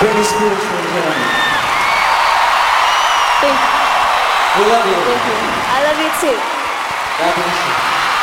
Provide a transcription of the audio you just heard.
Britney Spears for Jeremy. Thank you. We love you. Thank you. I love you too. God bless you.